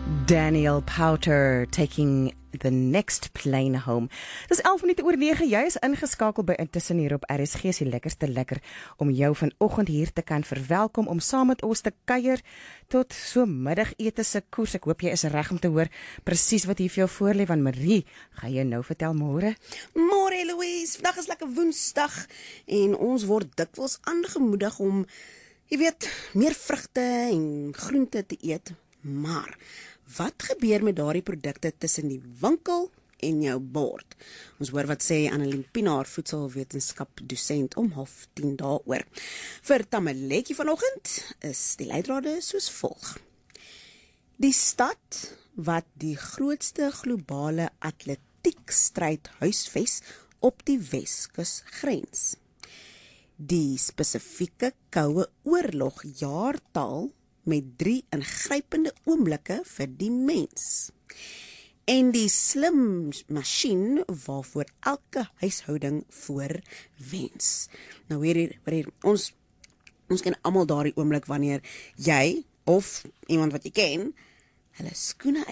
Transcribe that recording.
Daniel Powter taking the next plane home. Dis 11:11, jy is ingeskakel by Intussen hier op RSG, is die lekkerste lekker om jou vanoggend hier te kan verwelkom, om saam met ons te kuier tot so middagete se koers. Ek hoop jy is reg om te hoor presies wat hier vir jou voorlê, want Marie, gaan jy nou vertel môre? Môre Louise, vandag is lekker Woensdag en ons word dikwels aangemoedig om, jy weet, meer vrugte en groente te eet, maar wat gebeur met daardie produkte tussen die winkel en jou bord? Ons hoor wat sê Annelien Pinaar, voedselwetenskap dosent, om 9:30 daaroor. Vir Tamaletjie vanoggend is die leidrade soos volg. Die stad wat die grootste globale atletiekstryd huisves op die Weskus grens. Die spesifieke Koue Oorlog jaartal met 3 ingrypende oomblikke vir die mens. En die slim masjien waarvoor elke huishouding voorwens. Nou hier ons ken almal daardie oomblik wanneer jy of iemand wat jy ken, hulle skoene